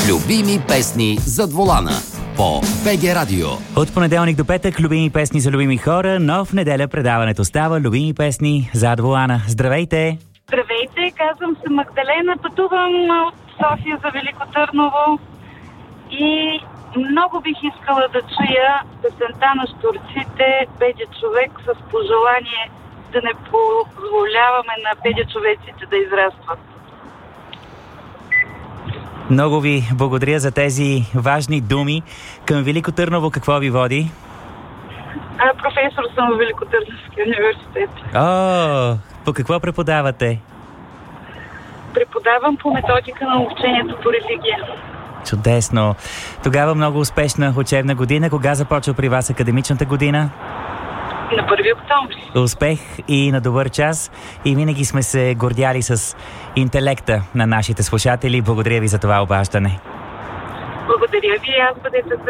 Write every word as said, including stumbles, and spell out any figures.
Любими песни зад волана по БГ Радио. От понеделник до петък любими песни за любими хора, но в неделя предаването става любими песни зад волана. Здравейте! Здравейте, казвам се Магдалена, пътувам от София за Велико Търново и много бих искала да чуя песента на Щурците "Петя човек" с пожелание да не позволяваме на петя човеците да израстват. Много ви благодаря за тези важни думи. Към Велико Търново какво ви води? А, професор съм в Велико Търновския университет. О, по какво преподавате? Преподавам по методика на обучението по религия. Чудесно. Тогава много успешна учебна година. Кога започва при вас академичната година? На първи октомври. Успех и на добър час. И винаги сме се гордяли с интелекта на нашите слушатели. Благодаря ви за това обаждане. Благодаря ви и аз бъдете